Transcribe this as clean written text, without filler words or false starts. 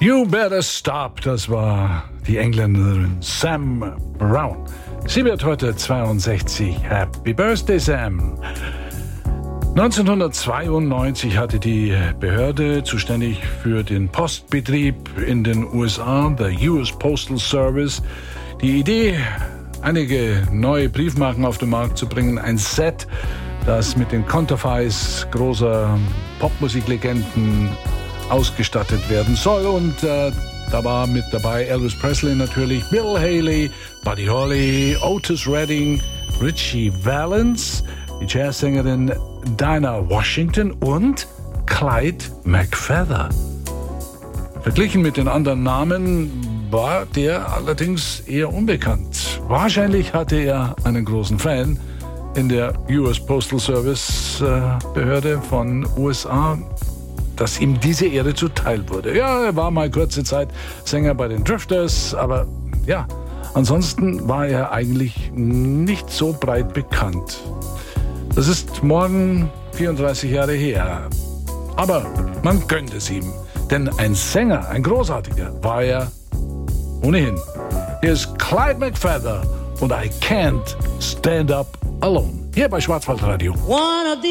You Better Stop, das war die Engländerin Sam Brown. Sie wird heute 62. Happy Birthday, Sam. 1992 hatte die Behörde, zuständig für den Postbetrieb in den USA, the US Postal Service, die Idee, einige neue Briefmarken auf den Markt zu bringen. Ein Set, das mit den Konterfeis großer Popmusiklegenden ausgestattet werden soll. Und da war mit dabei Elvis Presley natürlich, Bill Haley, Buddy Holly, Otis Redding, Ritchie Valens, die Jazzsängerin Dinah Washington und Clyde McPhatter. Verglichen mit den anderen Namen war der allerdings eher unbekannt. Wahrscheinlich hatte er einen großen Fan in der US Postal Service Behörde von USA, dass ihm diese Ehre zuteil wurde. Ja, er war mal kurze Zeit Sänger bei den Drifters, aber ja, ansonsten war er eigentlich nicht so breit bekannt. Das ist morgen 34 Jahre her. Aber man gönnt es ihm, denn ein Sänger, ein großartiger, war er ohnehin. Hier ist Clyde McPhatter und I Can't Stand Up Alone. Hier bei Schwarzwaldradio.